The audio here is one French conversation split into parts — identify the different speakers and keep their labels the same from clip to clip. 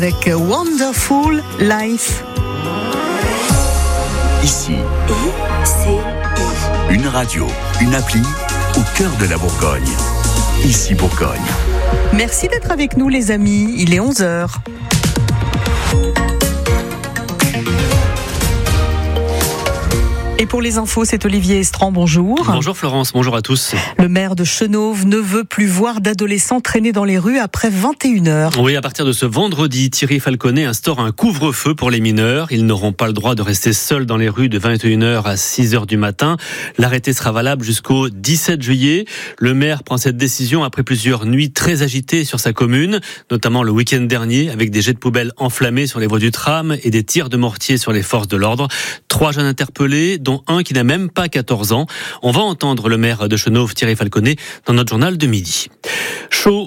Speaker 1: Avec Wonderful Life.
Speaker 2: Ici, une radio, une appli au cœur de la Bourgogne. Ici Bourgogne.
Speaker 1: Merci d'être avec nous les amis, il est 11h. Et pour les infos, c'est Olivier Estran, bonjour.
Speaker 3: Bonjour Florence, bonjour à tous.
Speaker 1: Le maire de Chenôve ne veut plus voir d'adolescents traîner dans les rues après 21h.
Speaker 3: Oui, à partir de ce vendredi, Thierry Falconet instaure un couvre-feu pour les mineurs. Ils n'auront pas le droit de rester seuls dans les rues de 21h à 6h du matin. L'arrêté sera valable jusqu'au 17 juillet. Le maire prend cette décision après plusieurs nuits très agitées sur sa commune, notamment le week-end dernier, avec des jets de poubelles enflammés sur les voies du tram et des tirs de mortier sur les forces de l'ordre. 3 jeunes interpellés, dont un qui n'a même pas 14 ans. On va entendre le maire de Chenôve, Thierry Falconet, dans notre journal de midi. Chaud.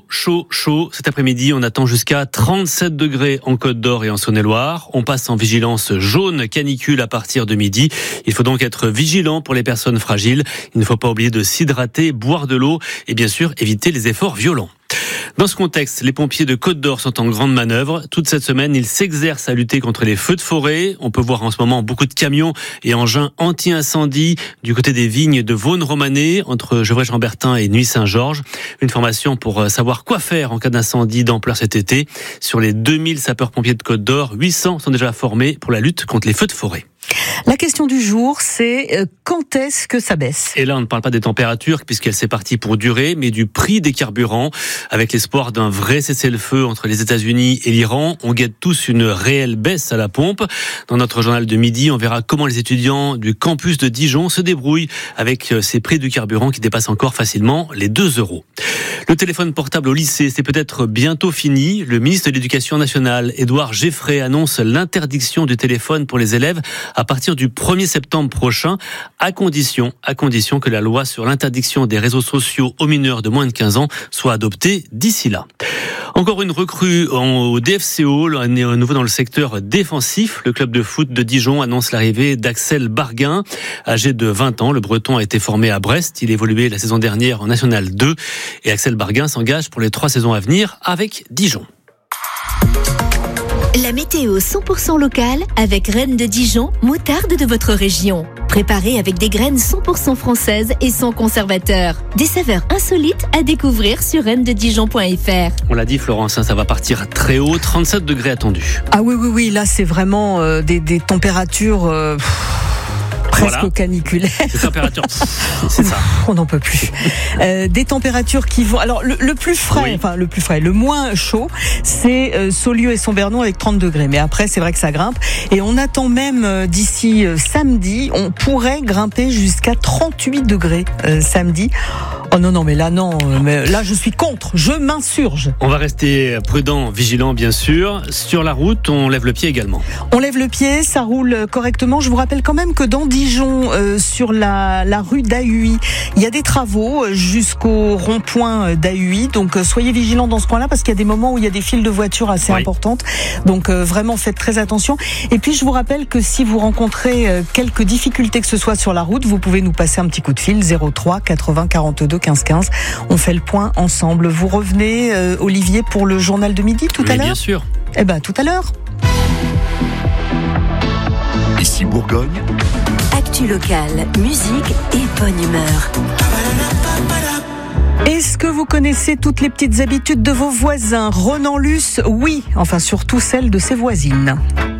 Speaker 3: Cet après-midi, on attend jusqu'à 37 degrés en Côte d'Or et en Saône-et-Loire. On passe en vigilance jaune canicule à partir de midi. Il faut donc être vigilant pour les personnes fragiles. Il ne faut pas oublier de s'hydrater, boire de l'eau et bien sûr éviter les efforts violents. Dans ce contexte, les pompiers de Côte d'Or sont en grande manœuvre. Toute cette semaine, ils s'exercent à lutter contre les feux de forêt. On peut voir en ce moment beaucoup de camions et engins anti-incendie du côté des vignes de Vaune-Romanée, entre Gevrey-Chambertin et Nuits-Saint-Georges. Une formation pour savoir quoi faire en cas d'incendie d'ampleur cet été. Sur les 2000 sapeurs-pompiers de Côte d'Or, 800 sont déjà formés pour la lutte contre les feux de forêt.
Speaker 1: La question du jour, c'est quand est-ce que ça baisse ?
Speaker 3: Et là, on ne parle pas des températures, puisqu'elle s'est partie pour durer, mais du prix des carburants. Avec l'espoir d'un vrai cessez-le-feu entre les États-Unis et l'Iran, on guette tous une réelle baisse à la pompe. Dans notre journal de midi, on verra comment les étudiants du campus de Dijon se débrouillent avec ces prix du carburant qui dépassent encore facilement les 2 €. Le téléphone portable au lycée, c'est peut-être bientôt fini. Le ministre de l'Éducation nationale, Édouard Geffray, annonce l'interdiction du téléphone pour les élèves à partir du 1er septembre prochain, à condition que la loi sur l'interdiction des réseaux sociaux aux mineurs de moins de 15 ans soit adoptée d'ici là. Encore une recrue au DFCO, à nouveau dans le secteur défensif. Le club de foot de Dijon annonce l'arrivée d'Axel Barguin. Âgé de 20 ans, le Breton a été formé à Brest. Il évoluait la saison dernière en National 2. Et Axel Barguin s'engage pour les 3 saisons à venir avec Dijon.
Speaker 4: La météo 100% locale avec Rennes de Dijon, moutarde de votre région. Préparée avec des graines 100% françaises et sans conservateur. Des saveurs insolites à découvrir sur rennededijon.fr.
Speaker 3: On l'a dit Florence, ça va partir très haut, 37 degrés attendus.
Speaker 1: Ah oui, là c'est vraiment des températures... presque caniculaire.
Speaker 3: Les températures, c'est ça.
Speaker 1: On n'en peut plus. Des températures qui vont... Alors, le plus frais, le moins chaud, c'est Saulieu et Sombernon avec 30 degrés. Mais après, c'est vrai que ça grimpe. Et on attend même d'ici samedi, on pourrait grimper jusqu'à 38 degrés samedi. Oh non, mais là, je suis contre. Je m'insurge.
Speaker 3: On va rester prudent, vigilant, bien sûr. Sur la route, on lève le pied également.
Speaker 1: On lève le pied, ça roule correctement. Je vous rappelle quand même que dans Dijon, sur la rue d'Ahuy, il y a des travaux jusqu'au rond-point d'Ahuy. Donc, soyez vigilants dans ce coin-là parce qu'il y a des moments où il y a des files de voitures assez importantes. Donc, vraiment, faites très attention. Et puis, je vous rappelle que si vous rencontrez quelques difficultés que ce soit sur la route, vous pouvez nous passer un petit coup de fil 03 80 42 15 15. On fait le point ensemble. Vous revenez, Olivier, pour le journal de midi tout à l'heure ?
Speaker 3: Bien sûr.
Speaker 1: Eh ben, tout à l'heure.
Speaker 2: Ici Bourgogne.
Speaker 4: Actu locale, musique et bonne humeur.
Speaker 1: Est-ce que vous connaissez toutes les petites habitudes de vos voisins ? Ronan Luce, oui, enfin surtout celles de ses voisines.